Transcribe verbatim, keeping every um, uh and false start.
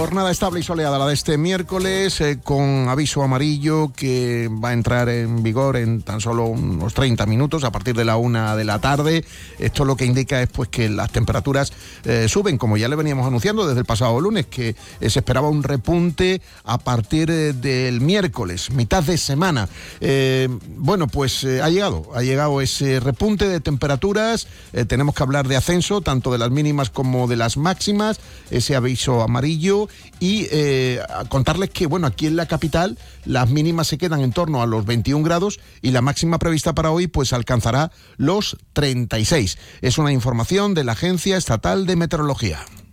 Jornada estable y soleada la de este miércoles, eh, con aviso amarillo que va a entrar en vigor en tan solo unos treinta minutos, a partir de la una de la tarde. Esto lo que indica es pues que las temperaturas eh, suben, como ya le veníamos anunciando desde el pasado lunes, que eh, se esperaba un repunte a partir eh, del miércoles, mitad de semana. Eh, bueno, pues eh, ha llegado, ha llegado ese repunte de temperaturas. Eh, tenemos que hablar de ascenso, tanto de las mínimas como de las máximas, ese aviso amarillo. Y eh, contarles que, bueno, aquí en la capital las mínimas se quedan en torno a los veintiún grados y la máxima prevista para hoy pues alcanzará los treinta y seis. Es una información de la Agencia Estatal de Meteorología.